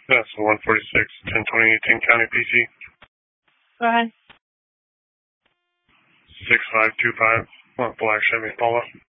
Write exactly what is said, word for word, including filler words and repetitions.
That's one forty-six, ten twenty, eighteen County P C. Go ahead. six five two five, black Chevy Impala.